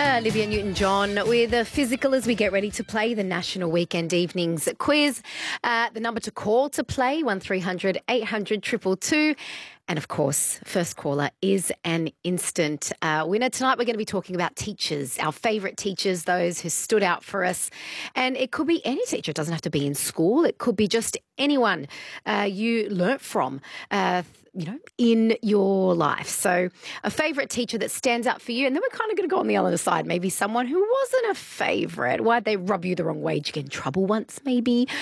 Olivia Newton-John with a physical as we get ready to play the National Weekend Evenings quiz. The number to call to play, 1300 800 222. And, of course, first caller is an instant winner. Tonight we're going to be talking about teachers, our favourite teachers, those who stood out for us. And it could be any teacher. It doesn't have to be in school. It could be just anyone you learnt from, in your life. So a favourite teacher that stands out for you. And then we're kind of going to go on the other side. Maybe someone who wasn't a favourite. Why'd they rub you the wrong way? Did you get in trouble once maybe?